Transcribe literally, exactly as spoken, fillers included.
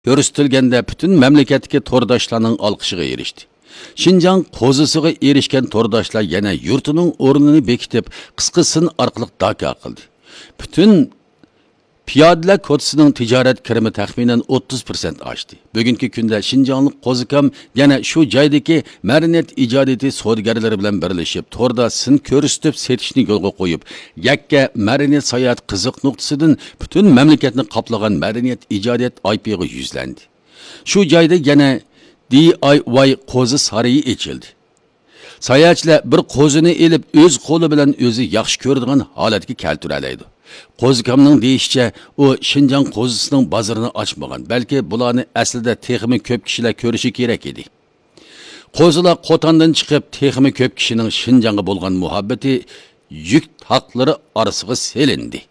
Ko'rsatilganda butun mamlakatdagi to'rdoshlarning olqishiga erishdi. Şinjan qo'zisiga erishgan to'rdoshlar yana yurtining o'rnini bekitib, qisqa sin orqali daka qildi. Butun piyodalar ko'chasining tijorat kirimi taxminan o'ttiz foiz oshdi. Bugungi kunda Şinjanlik qo'zikam yana shu joydagi marinat ijodiyati savdogarlari bilan birlashib, to'rda sin ko'rsatib setishni yo'lga qo'yib, yakka marinat sayohat qiziq nuqtasidan butun mamlakatni qoplagan marinat ijodiyat I P'ga yuzlandi. Shu joyda yana D I Y qo'zi sarayi ochildi. Sayohatchilar bir qo'zini elib o'z qo'li bilan o'zi yaxshi ko'radigan holatga keltira oladi. Qo'zikamning deyishicha, u Şinjan qo'zisining bozorini ochmagan, balki bularni aslida texmi ko'p kishilar ko'rishi kerak edi. Qo'zilar qo'tondan chiqib, texmi ko'p kishining Şinjanga bo'lgan muhabbati yuk taqlari orasiga selindi.